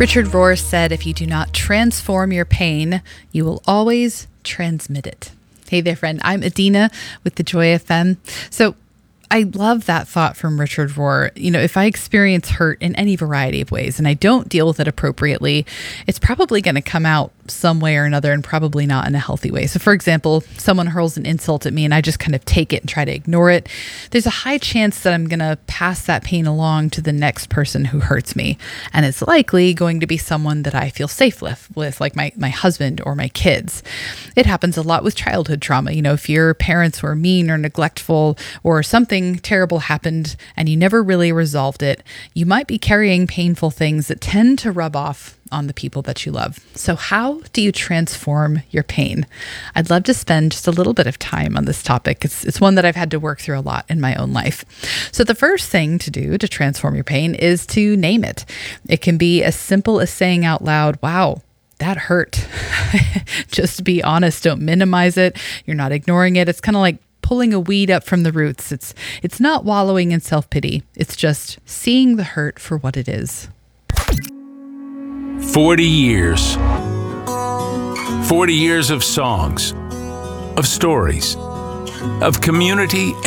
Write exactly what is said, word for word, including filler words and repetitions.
Richard Rohr said, if you do not transform your pain, you will always transmit it. Hey there, friend. I'm Adina with the Joy F M. So I love that thought from Richard Rohr. You know, if I experience hurt in any variety of ways and I don't deal with it appropriately, it's probably going to come out some way or another, and probably not in a healthy way. So for example, someone hurls an insult at me and I just kind of take it and try to ignore it. There's a high chance that I'm going to pass that pain along to the next person who hurts me. And it's likely going to be someone that I feel safe with, with like my, my husband or my kids. It happens a lot with childhood trauma. You know, if your parents were mean or neglectful or something terrible happened and you never really resolved it, you might be carrying painful things that tend to rub off on the people that you love. So how do you transform your pain? I'd love to spend just a little bit of time on this topic. It's, it's one that I've had to work through a lot in my own life. So the first thing to do to transform your pain is to name it. It can be as simple as saying out loud, wow, that hurt. Just be honest. Don't minimize it. You're not ignoring it. It's kind of like pulling a weed up from the roots. It's it's not wallowing in self-pity. It's just seeing the hurt for what it is. forty years. forty years of songs, of stories, of community